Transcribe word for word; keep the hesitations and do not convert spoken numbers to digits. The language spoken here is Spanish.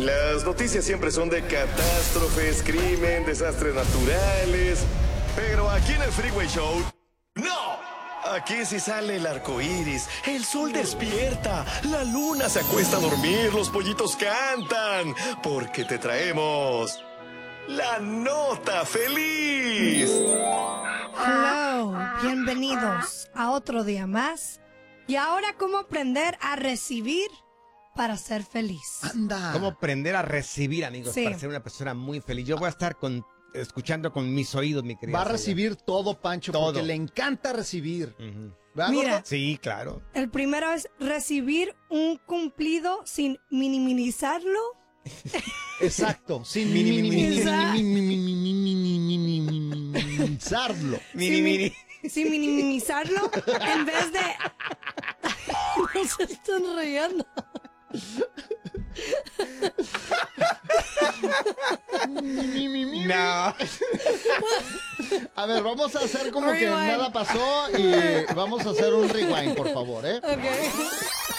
Las noticias siempre son de catástrofes, crimen, desastres naturales. Pero aquí en el Freeway Show, ¡no! Aquí sí sale el arco iris, el sol despierta, la luna se acuesta a dormir, los pollitos cantan, porque te traemos la nota feliz. Hello, bienvenidos a otro día más. Y ahora, ¿cómo aprender a recibir para ser feliz? Anda. ¿Cómo aprender a recibir, amigos, Sí. para ser una persona muy feliz? Yo voy a estar con, escuchando con mis oídos, mi querida. Va a Celia. recibir todo, Pancho, Todo. porque le encanta recibir. Ujú. ¿Verdad, Mira. gordo? Sí, claro. El primero es recibir un cumplido sin minimizarlo. Exacto. Sin Mini, mini, minimizar. minimizarlo. Mini, sin, mini. Sin minimizarlo, en vez de... No se están riendo. No. A ver, vamos a hacer como que Rewind. nada pasó y vamos a hacer un rewind, por favor, ¿eh? Ok.